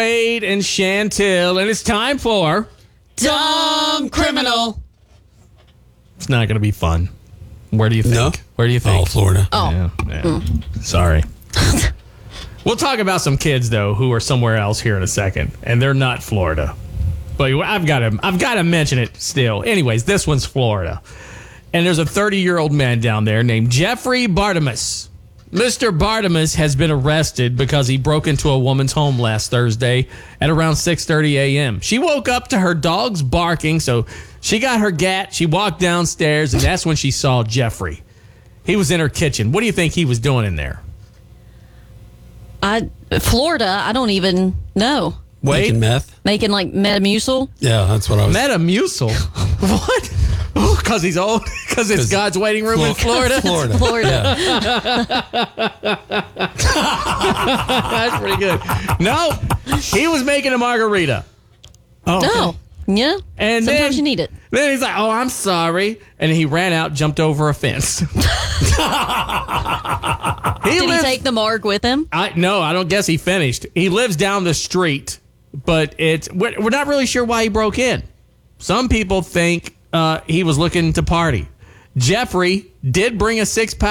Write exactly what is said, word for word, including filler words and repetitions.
Wade and Chantel, and it's time for Dumb Criminal. It's not going to be fun. Where do you think? No. Where do you think? Oh, Florida. Oh. Yeah, yeah. Mm. Sorry. We'll talk about some kids though who are somewhere else here in a second, and they're not Florida. But I've got to I've got to mention it still. Anyways, this one's Florida. And there's a thirty-year-old man down there named Jeffrey Bartimus. Mister Bartimus has been arrested because he broke into a woman's home last Thursday at around six thirty a.m. She woke up to her dogs barking, so she got her gat, she walked downstairs, and that's when she saw Jeffrey. He was in her kitchen. What do you think he was doing in there? I Florida, I don't even know. Wait. Making meth? Making like Metamucil? Yeah, that's what I was... Metamucil? What? Because he's old? Because it's God's waiting room in Florida? Florida. Florida. Yeah. That's pretty good. No, he was making a margarita. Oh, okay. No. Yeah. And Sometimes then, you need it. Then he's like, oh, I'm sorry. And he ran out, jumped over a fence. he Did lives, he take the marg with him? I, no, I don't guess he finished. He lives down the street, but it's we're, we're not really sure why he broke in. Some people think uh, he was looking to party. Jeffrey did bring a six-pack